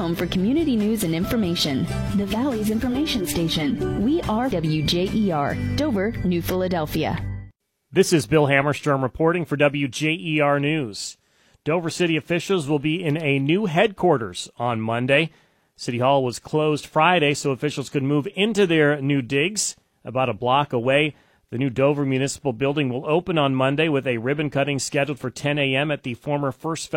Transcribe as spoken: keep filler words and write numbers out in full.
home for community news and information. The Valley's information station. We are W J E R, Dover, New Philadelphia. This is Bill Hammerstrom reporting for W J E R News. Dover City officials will be in a new headquarters on Monday. City Hall was closed Friday so officials could move into their new digs about a block away. The new Dover Municipal Building will open on Monday with a ribbon cutting scheduled for ten a.m. at the former First